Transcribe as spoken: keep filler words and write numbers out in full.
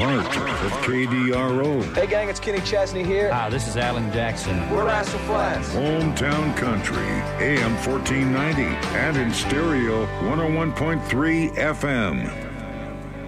part of K D R O. Hey, gang, it's Kenny Chesney here. Hi, this is Alan Jackson. We're Rascal Flatts. Hometown Country, A M fourteen ninety, and in stereo, one oh one point three F M.